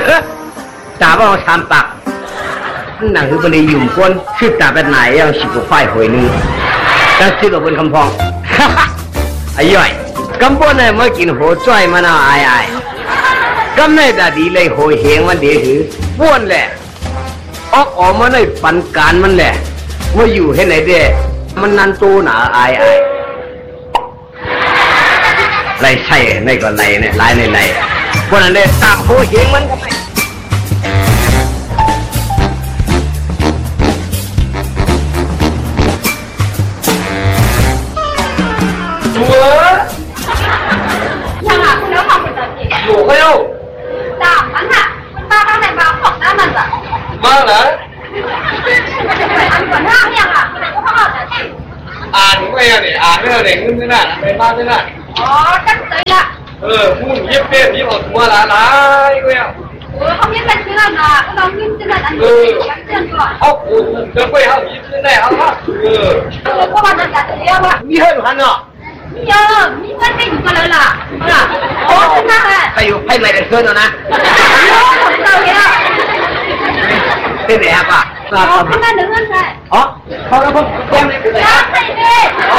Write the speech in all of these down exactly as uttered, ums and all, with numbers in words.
ตาบ้าชามปากหนังคือบันไดยุ่มก้นชื่อตาเป็นไหนยังสิบกว่าฝ่ายหวยนึงแล้วชื่อกับบนคำพองไอ้ย่อยกำปนเนี่ยเมื่อกินหัวจ้อยมันเอาไอ้ไอ้กำเนี่ยแต่ดีเลยหวยเฮงมันดีหือบ้วนแหละออกออกมาในปันการมันแหละว่าอยู่ให้ไหนเด้มันนันโตหนาไอ้ไอ้ไรใช่ในก็ไรเนี่ยไรในไรพวกนั้นเนี่ยตามหวยเฮงมันก็ไปยังอ่ะคุณแล้วทำเป็นอะไรอยู่ก็อยู่สามมันอ่ะป้าตั้งแต่บ้าของหน้ามันอ่ะมาเหรอไปอันก่อนหน้าเนี่ยค่ะก็เขาบอกแต่ที่อ่านไม่อ่ะเนี่ยอ่านไม่เอาเด็กขึ้นไม่ได้ไปบ้านไม่ได้อ๋อตั้งใจละเออพูดยิบเปี้ยยิบออกตัวละละก็ยังเออเขาไม่เป็นเชื่อนะก็ลองยิ้มเชื่ออันนี้ยังเชื่อก่อนเขาพูดจะไปเขายิบขึ้นได้เขาเออเออก็มันจะจัดเรียกว่ามีเห็นพันเนาะเยอะมีเงินไม่อยู่กันเลยล่ะล่ะโอ้ชนะแหละไปอยู่ให้ไม่ได้เกินแล้วนะโอ้ของเราเนี่ยเป็นไงครับอ่ะโอ้ขึ้นมาหนึ่งเงินใช่อ๋อเขาแล้วพวกแก้มเลยเป็นไงครับใช่ดิ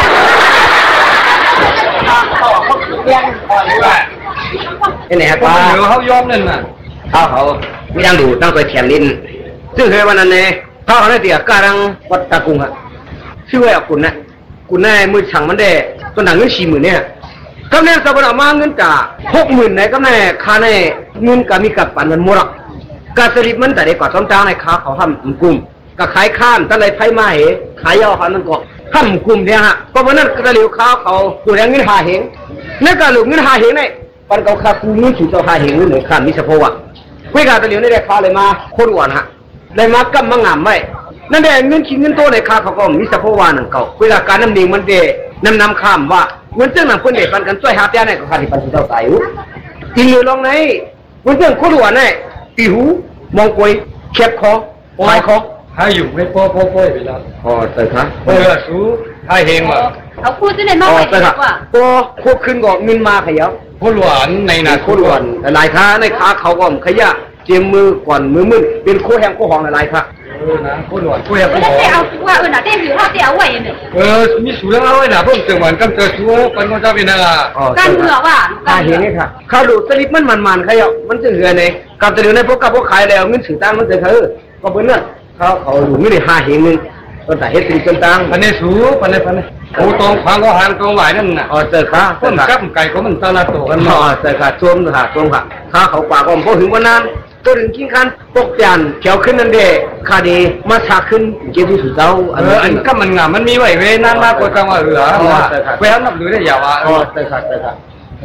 เขาเขาแก้มก่อนด้วยเป็นไงครับป้าเดี๋ยวเขายอมเล่นน่ะเขาเขาไม่ต้องดูต้องไปเขียนลิ้นซึ่งเคยวันนั้นเนี่ยเขาเขาได้เตี๋ยการังวัดตะกุงอ่ะชื่อว่าคุณนะคุณนายมือฉังมันได้ตัวหนังเงินสี่หมื่นเนี่ยก็แน่สบายมาเงินจ่าหกหมื่นไหนก็แน่ค่าในเงินก็มีกับปันมันหมดกาสลิปมันแต่เด็กกว่าซ้อมจ้างในค้าเขาทำกลุ่มก็ขายข้ามตั้งแต่ไพ่มาเหขายย่อเขานั่นก็ทำกลุ่มเนี่ยฮะเพราะวันนั้นกระเหลียวข้าวเขาตัวแรงเงินหาเหงนั่นกระเหลียวเงินหาเหงเนี่ยปันเขาขาคูเงินฉุดตัวหาเหงเงินหนึ่งขันมิสะโพวะคุยกับกระเหลียวนี่ได้ข้าวเลยมาโคตรหวานฮะเลยมากำมังงามไม่นั่นแหละเงินคิดเงินโตในค้าเขาก็มิสะโพวาหนึ่งเก่าคุยกับการน้ำหนึ่งมันเดนำนำข้ามว่าเงินเจ้าหนังคนเด็กปันกันช่วยหาเจ้าเนี่ยก็ขาดที่ปันสุดเจ้าตายอยู่อีเหลือลองไหนเงินเจ้าโคตรหวานเนี่ยปีหูมองกวยเข็บคอหายคอให้อยู่ไม่ป้อป้อป้อยไปแล้วอ๋อเตยครับเออสู้ให้เฮงว่ะเอาพูดจะได้มากไปดีกว่าก็ควบขึ้นก็เงินมาขยับโคตรหวานในนาโคตรหวานหลายค้าในค้าเขาก็ขยะเจียมมือก่อนมือมึนเป็นโคแห้งโคหองหลายค้าเออนะโคตรหวานโคแห้งโคหองไม่ได้เอาว่าเออหน่ะได้ถือว่าเดี๋ยวไว้เนี่ยเออมีสูตรแล้วไว้น่ะพวกจังหวัดกำเจอชัวปันก็จะเป็นอะไรการเมืองว่ะการเห็นนี่ค่ะข้าวดูสลิปมันมันๆขยับมันจะเหลือในกับจะเหลือในพวกกับพวกขายแล้วเงินถือตั้งมันจะเธอก็เป็นนั่นเขาเขาดูไม่ได้หาเห็นนึงก็แต่เฮ็ดเป็นจนตังปันในสูปันในปันในโอ้ตรงฟังก็หางตรงไหวนั่นน่ะอ๋อเจอค่ะต้นกับไก่ก็มันตาลาโตกันอ๋อเจอค่ะชมค่ะชมค่ะข้าเขาปากก็พอถึงวันนั้นตัวถึงกินคันตกจานเขียวขึ้นนั่นเด้คาดีมาชาขึ้นเกี่ยวกับสุดเจ้าอันนี้อันก็มันงามมันมีไว้เว้นั่นมากกว่าจังว่าเหลือเว้นับดูได้ยาวอ่ะอ๋อเจอค่ะเจอค่ะ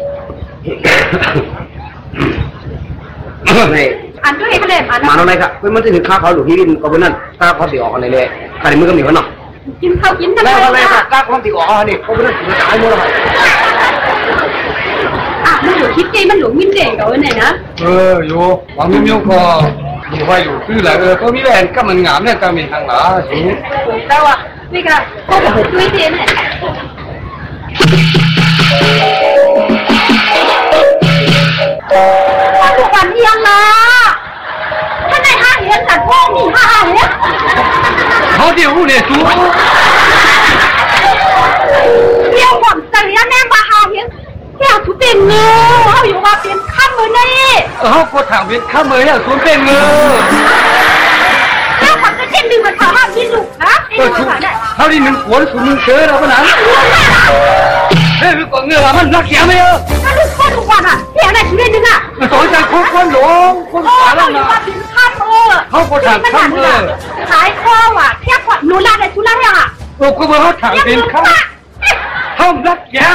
นี่อันด้วยเห็นเลยอันมาโน่นเลยครับเพื่อนมันจะถึงข้าวเขาหลุดที่ดินก็เป็นนั่นข้าวเขาตีออกกันเลยใครมือก็มีกันเนาะกินข้าวกินทั้งวันเลยค่ะข้าวเขาตีออกอันนี้เขาเป็นนั่นมันจะหายหมดเลยอ่ะมันหลุดคิดใจมันหลุดมิ้นเด่งกับวันไหนนะเอออยู่หวังมิ้วก็อยู่ว่าอยู่คือแหละเออก็มีแหวนก็มันงามเนี่ยก็มีทางหลาสูงแต่ว่านี่ก็ก็แบบด้วยเทียนเนี่ยทุกวันที่ยังละถ้าได้ห้าเหรียญแต่พ่อมีห้าเหรียญเขาเดี๋ยวเนี่ยสูเดี๋ยวผมใส่แล้วแม่มาห้าเหรียญเดี๋ยวทุกเป็นเงือเขาอยู่ว่าเป็นข้ามมือนี่เขาโคตรถามเป็นข้ามมือเนี่ยสูงเป็นเงือแล้วผมก็เช่นดึงมาถามว่าพี่ลูกนะก็สูงเขาที่หนึ่งขวนสูงหนึ่งเสือเราขนาดเฮ้ยกว่าเงือมันรักเสียไหมเออถ้าลูกพ่อทุกวันอ่ะเสียอะไรชีวิตนึงอ่ะสอนใจคนคนหลงคนสารนะเขาโคตรถามข้ามมือขายข้าวอ่ะแค่ขวดหนูรักแต่ชุดรักยังอ่ะโอ้ก็เมื่อเขาถามเป็นข้ามเขารักแย่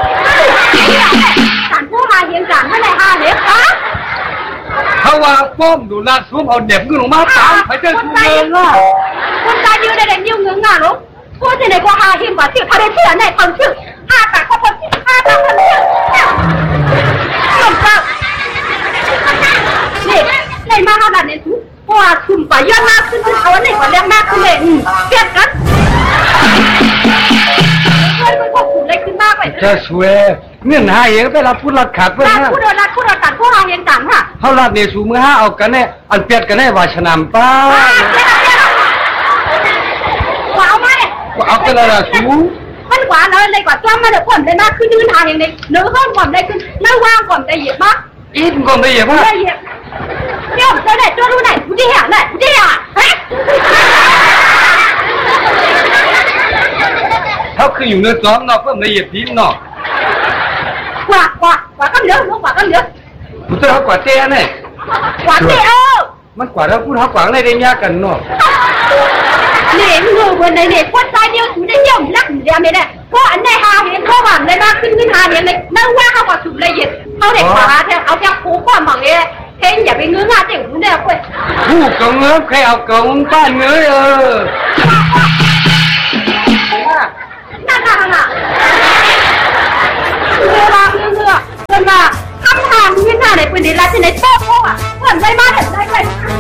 สารผู้หาเยียงจานเท่าไหร่ห้าเหรียญคะเขาว่าป้อมดูลาดซุ้มเอาเด็บเงินลงมาตามไปเจอชูเงินอ่ะคนตายยืนในเด็กยืมเงินอ่ะลูกพูดในกว่าหาหิมว่าชื่อเขาได้เชื่อในความชื่อห้าแต่เขาคนที่ห้าแต่คนชื่อหลงเจ้านี่ในมาขนาดนี้ทุกเพราะว่าชุมไปย้อนมากขึ้นเขาในกว่าแรงมากขึ้นเลยเกียดกันเพื่อนมันควบคุมได้ขึ้นมากไปจะช่วยเงื่อนหาเองไปรับพูดรัดขาดไปนะพูดโดนรัดพูดโดนตัดผู้หาเห็นกันค่ะเขาลาดเนสูมือห้าเอากันแน่อันเปียดกันแน่ว่าชนามป้ากว่าเอามาเนี่ยเอากันแล้วสูมันกว่าเลยเลยกว่าจ้างมาเดี๋ยวผมได้มากขึ้นยืนทางอย่างนี้เนื้อข้นผมได้ขึ้นเนื้อว่างผมได้เหยียบมากอีนก่อนได้เหยียบป่ะได้เหยียบเดี๋ยวเจอไหนเจอรู้ไหนกูจะเห็นไหนกูจะเห็นฮะเขาคืออยู่เนื้อซ้อมนอกเพิ่มได้เหยียบทีมนอกกว่ากว่ากว่าก็เหลือลูกกว่าก็เหลือผู้เจ้าเขากว่าเต้เนี่ยกว่าเตี้ยเออมันกว่าเราพูดเขากว่าอะไรได้ยากกันเนาะเนี่ยมือวันไหนเนี่ยคนตายเดียวถูได้เยี่ยมนักเดียวเนี่ยเพราะอันในหาเห็นเขาหวังเลยมากขึ้นขึ้นหาเนี่ยเลยนั่งว่าเขาว่าถูกละเอียดเขาเด็กกว่าแถวเอาแค่คูความหวังเนี่ยเห็นอย่าไปเงื้องาเด็กหูเนี่ยเว้ยผู้กองเงื้อใครเอากองบ้านเงื้อเออนั่นน่ะน่ะเวลาเงื้อเงื้อเงินมาทำทางเงินหน้าไหนเป็นดีละที่ไหนโต๊ะโต๊ะอ่ะเงินได้มา